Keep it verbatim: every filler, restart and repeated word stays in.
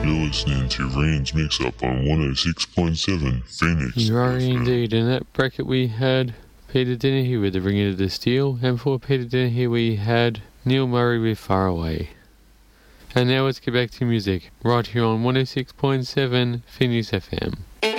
You're listening to Rand's Mix Up on one oh six point seven Phoenix. You are F M. indeed. In that bracket we had Peter Dennehy with The Ring of the Steel, and for Peter Dennehy we had Neil Murray with Far Away. And now let's get back to music, right here on one oh six point seven Phoenix F M.